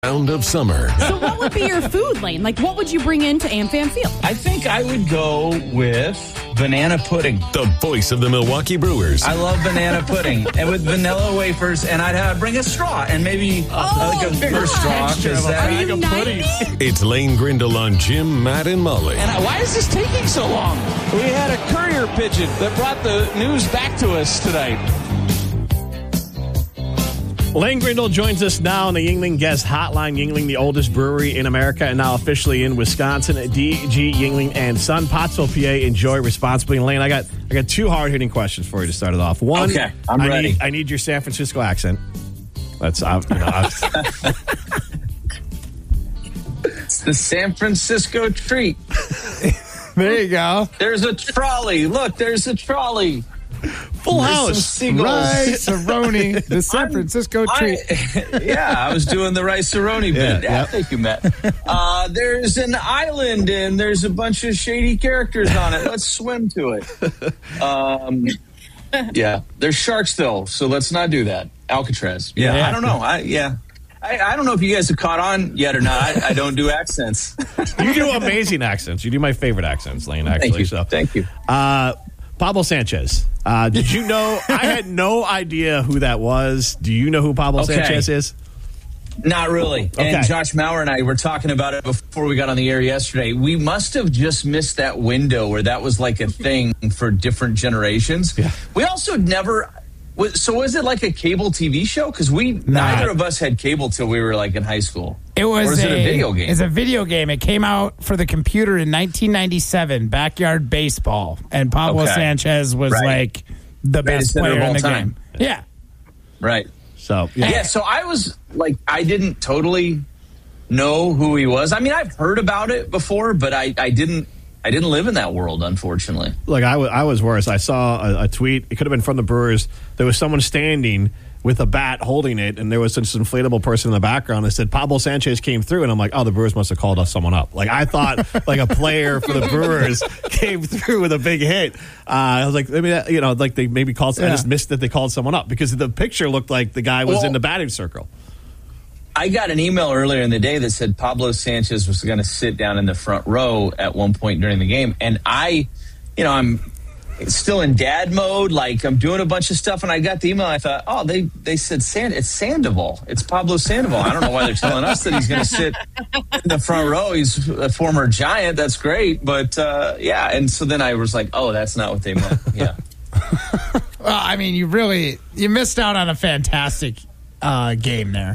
Round of summer. So what would be your food, Lane? Like, what would you bring into AmFam Field? I think I would go with banana pudding. The voice of the Milwaukee Brewers. I love banana pudding, and with vanilla wafers, and I'd bring a straw, and maybe like a bigger straw. Are you 90? It's Lane Grindle on Jim, Matt, and Mully. And why is this taking so long? We had a courier pigeon that brought the news back to us tonight. Lane Grindle joins us now on the Yuengling Guest Hotline. Yuengling, the oldest brewery in America and now officially in Wisconsin. DG Yuengling and Son, Pottsville, PA. Enjoy responsibly. And Lane, I got two hard-hitting questions for you to start it off. One, okay, I'm ready. I need your San Francisco accent. That's It's the San Francisco treat. There you go. There's a trolley. Look, there's a trolley. Full house. Rice-A-Roni, the San Francisco treat. I was doing the Rice-A-Roni bit. Yeah. Thank you, Matt. There's an island, and there's a bunch of shady characters on it. Let's swim to it. There's sharks, though, so let's not do that. Alcatraz. Yeah. I don't know. I don't know if you guys have caught on yet or not. I don't do accents. You do amazing accents. You do my favorite accents, Lane, actually. Thank you. Pablo Sanchez. Did you know? I had no idea who that was. Do you know who Pablo Sanchez is? Not really. Okay. And Josh Maurer and I were talking about it before we got on the air yesterday. We must have just missed that window where that was like a thing for different generations. Yeah. We also never... So was it like a cable TV show? Because neither of us had cable till we were like in high school. It was or is it a video game? It's a video game. It came out for the computer in 1997, Backyard Baseball. And Pablo Sanchez was like the best player in the game. Yeah. Right. So, so I was like, I didn't totally know who he was. I mean, I've heard about it before, but I didn't live in that world, unfortunately. Look, I was worse. I saw a tweet. It could have been from the Brewers. There was someone standing with a bat holding it, and there was this inflatable person in the background that said Pablo Sanchez came through, and I'm like, oh, the Brewers must have called someone up. Like, I thought like a player for the Brewers came through with a big hit. I was like, like they maybe called. I just missed that they called someone up because the picture looked like the guy was in the batting circle. I got an email earlier in the day that said Pablo Sanchez was going to sit down in the front row at one point during the game. And I'm still in dad mode. Like, I'm doing a bunch of stuff. And I got the email. And I thought, oh, they said it's Sandoval. It's Pablo Sandoval. I don't know why they're telling us that he's going to sit in the front row. He's a former Giant. That's great. But, And so then I was like, oh, that's not what they meant. Yeah. Well, I mean, you missed out on a fantastic game there.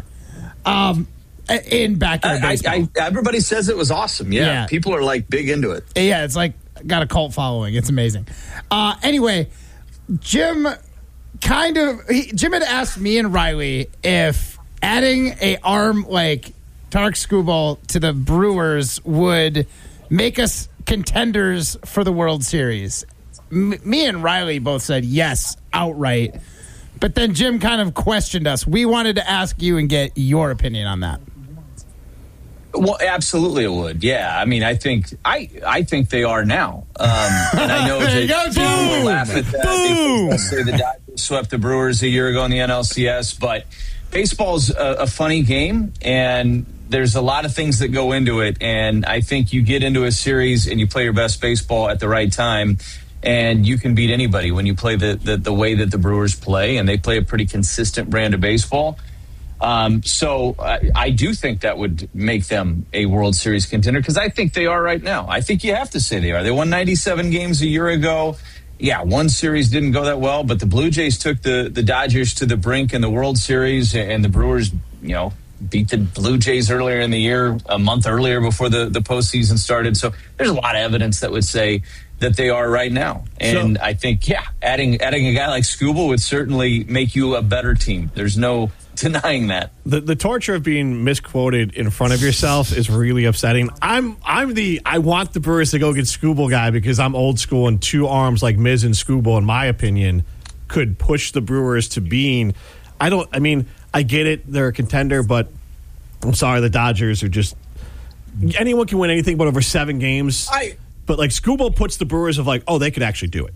In Backyard Baseball. Everybody says it was awesome. Yeah. People are like big into it. Yeah, it's like got a cult following. It's amazing. Anyway, Jim had asked me and Riley if adding a arm like Tarek Skubal to the Brewers would make us contenders for the World Series. Me and Riley both said yes outright. But then Jim kind of questioned us. We wanted to ask you and get your opinion on that. Well, absolutely it would. Yeah. I mean, I think they are now. And I know that people will laugh at that. People say the Dodgers swept the Brewers a year ago in the NLCS, but baseball's a funny game, and there's a lot of things that go into it. And I think you get into a series and you play your best baseball at the right time, and you can beat anybody when you play the way that the Brewers play, and they play a pretty consistent brand of baseball. So I do think that would make them a World Series contender, because I think they are right now. I think you have to say they are. They won 97 games a year ago. Yeah, one series didn't go that well, but the Blue Jays took the Dodgers to the brink in the World Series, and the Brewers, beat the Blue Jays earlier in the year, a month earlier before the postseason started. So there's a lot of evidence that would say that they are right now. And I think, adding a guy like Skubal would certainly make you a better team. There's no denying that. The torture of being misquoted in front of yourself is really upsetting. I want the Brewers to go get Skubal guy because I'm old school, and two arms like Miz and Skubal, in my opinion, could push the Brewers to being. I get it, they're a contender, but I'm sorry, the Dodgers are just. Anyone can win anything but over 7 games. But like Skubal puts the Brewers of like, oh, they could actually do it.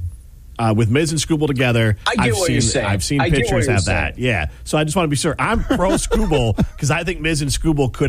with Miz and Scooble together. I get what you're saying. I've seen I get what pictures you're have that. saying. Yeah. So I just want to be sure. I'm pro Scooble because I think Miz and Scooble could